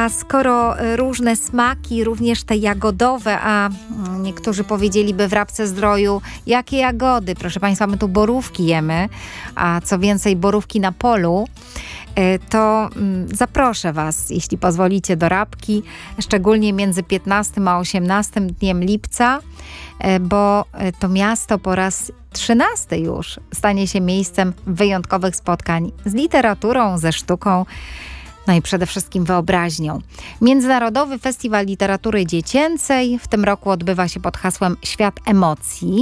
A skoro różne smaki, również te jagodowe, a niektórzy powiedzieliby w Rabce Zdroju, jakie jagody? Proszę Państwa, my tu borówki jemy, a co więcej borówki na polu, to zaproszę Was, jeśli pozwolicie, do Rabki, szczególnie między 15 a 18 dniem lipca, bo to miasto po raz 13 już stanie się miejscem wyjątkowych spotkań z literaturą, ze sztuką, no i przede wszystkim wyobraźnią. Międzynarodowy Festiwal Literatury Dziecięcej w tym roku odbywa się pod hasłem Świat Emocji.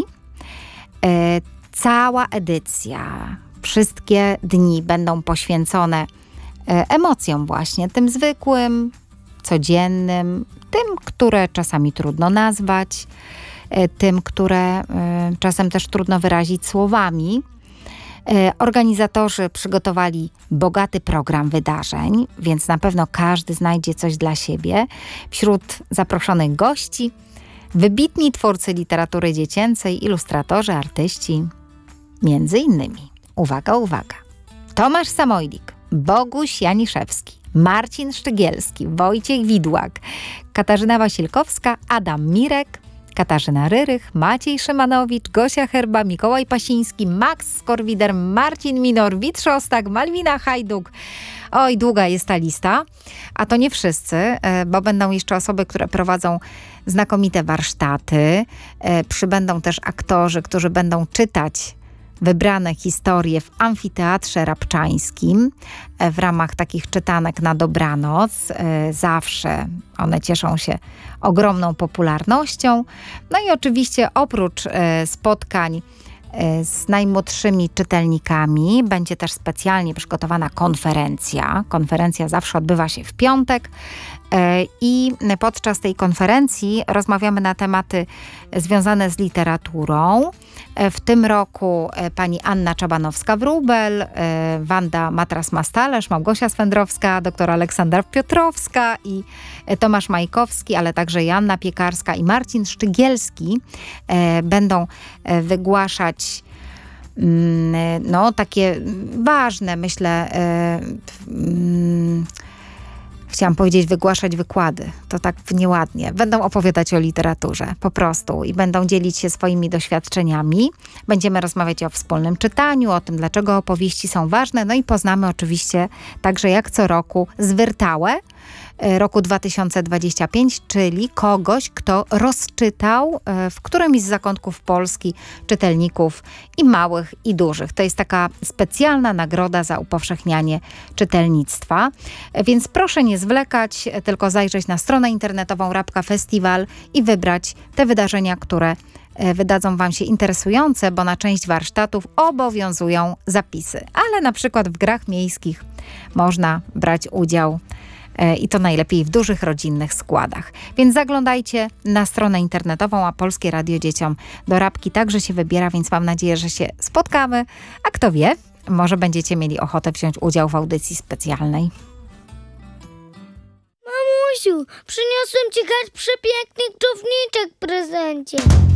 Cała edycja, wszystkie dni będą poświęcone emocjom właśnie, tym zwykłym, codziennym, tym, które czasami trudno nazwać, tym, które czasem też trudno wyrazić słowami. Organizatorzy przygotowali bogaty program wydarzeń, więc na pewno każdy znajdzie coś dla siebie. Wśród zaproszonych gości wybitni twórcy literatury dziecięcej, ilustratorzy, artyści, między innymi, uwaga, uwaga, Tomasz Samojlik, Boguś Janiszewski, Marcin Sztygielski, Wojciech Widłak, Katarzyna Wasilkowska, Adam Mirek, Katarzyna Ryrych, Maciej Szymanowicz, Gosia Herba, Mikołaj Pasiński, Max Skorwider, Marcin Minor, Szostak, Malwina Hajduk. Oj, długa jest ta lista. A to nie wszyscy, bo będą jeszcze osoby, które prowadzą znakomite warsztaty. Przybędą też aktorzy, którzy będą czytać wybrane historie w Amfiteatrze Rabczańskim w ramach takich czytanek na dobranoc. Zawsze one cieszą się ogromną popularnością. No i oczywiście oprócz spotkań z najmłodszymi czytelnikami będzie też specjalnie przygotowana konferencja. Konferencja zawsze odbywa się w piątek i podczas tej konferencji rozmawiamy na tematy związane z literaturą. W tym roku pani Anna Czabanowska-Wróbel, Wanda Matras-Mastalerz, Małgosia Swędrowska, dr Aleksandra Piotrowska i Tomasz Majkowski, ale także Joanna Piekarska i Marcin Sztygielski będą wygłaszać takie ważne, myślę, chciałam powiedzieć wygłaszać wykłady, to tak nieładnie. Będą opowiadać o literaturze po prostu i będą dzielić się swoimi doświadczeniami. Będziemy rozmawiać o wspólnym czytaniu, o tym, dlaczego opowieści są ważne. No i poznamy oczywiście także jak co roku zwyrtałę roku 2025, czyli kogoś, kto rozczytał w którymś z zakątków Polski czytelników i małych, i dużych. To jest taka specjalna nagroda za upowszechnianie czytelnictwa. Więc proszę nie zwlekać, tylko zajrzeć na stronę internetową Rabka Festiwal i wybrać te wydarzenia, które wydadzą Wam się interesujące, bo na część warsztatów obowiązują zapisy. Ale na przykład w grach miejskich można brać udział i to najlepiej w dużych rodzinnych składach. Więc zaglądajcie na stronę internetową, a Polskie Radio Dzieciom do Rabki także się wybiera, więc mam nadzieję, że się spotkamy. A kto wie, może będziecie mieli ochotę wziąć udział w audycji specjalnej. Mamusiu, przyniosłem ci przepiękny czowniczek w prezencie.